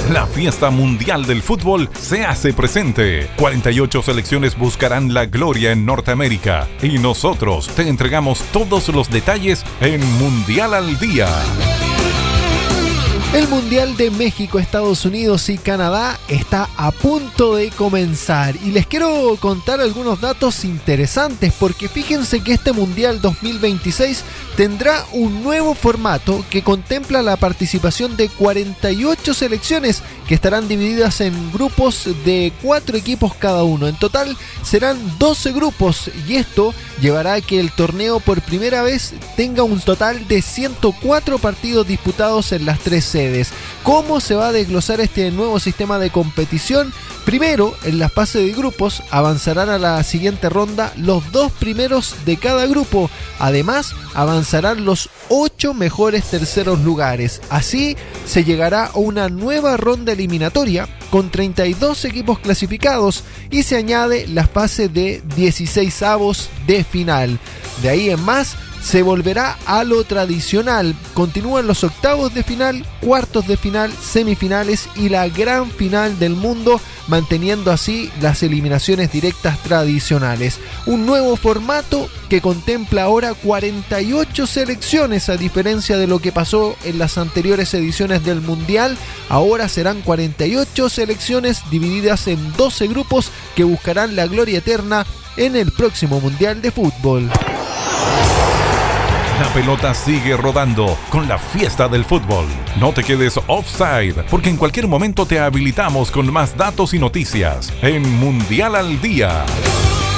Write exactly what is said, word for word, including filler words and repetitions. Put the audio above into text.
La fiesta mundial del fútbol se hace presente. cuarenta y ocho selecciones buscarán la gloria en Norteamérica y nosotros te entregamos todos los detalles en Mundial al Día. El Mundial de México, Estados Unidos y Canadá está a punto de comenzar y les quiero contar algunos datos interesantes porque fíjense que este Mundial dos mil veintiséis tendrá un nuevo formato que contempla la participación de cuarenta y ocho selecciones que estarán divididas en grupos de cuatro equipos cada uno. En total serán doce grupos y esto llevará a que el torneo por primera vez tenga un total de ciento cuatro partidos disputados en las tres sedes. ¿Cómo se va a desglosar este nuevo sistema de competición? Primero, en la fase de grupos avanzarán a la siguiente ronda los dos primeros de cada grupo. Además, avanzarán los ocho mejores terceros lugares. Así se llegará a una nueva ronda eliminatoria con treinta y dos equipos clasificados y se añade la fase de dieciseisavos de final. De ahí en más, se volverá a lo tradicional. Continúan los octavos de final, cuartos de final, semifinales y la gran final del mundo, manteniendo así las eliminaciones directas tradicionales. Un nuevo formato que contempla ahora cuarenta y ocho selecciones, a diferencia de lo que pasó en las anteriores ediciones del Mundial. Ahora serán cuarenta y ocho selecciones divididas en doce grupos que buscarán la gloria eterna en el próximo Mundial de Fútbol. La pelota sigue rodando con la fiesta del fútbol. No te quedes offside, porque en cualquier momento te habilitamos con más datos y noticias en Mundial al Día.